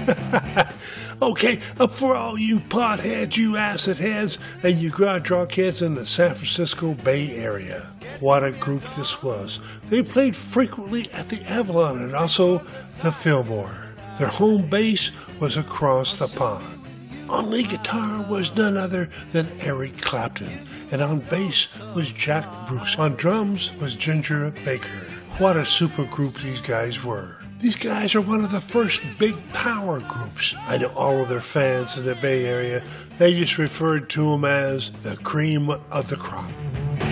Okay, up for all you potheads, you acid heads, and you garage rock heads in the San Francisco Bay Area. What a group this was. They played frequently at the Avalon and also the Fillmore. Their home base was across the pond. On lead guitar was none other than Eric Clapton, and on bass was Jack Bruce. On drums was Ginger Baker. What a super group these guys were. These guys are one of the first big power groups. I know all of their fans in the Bay Area, they just referred to them as the cream of the crop.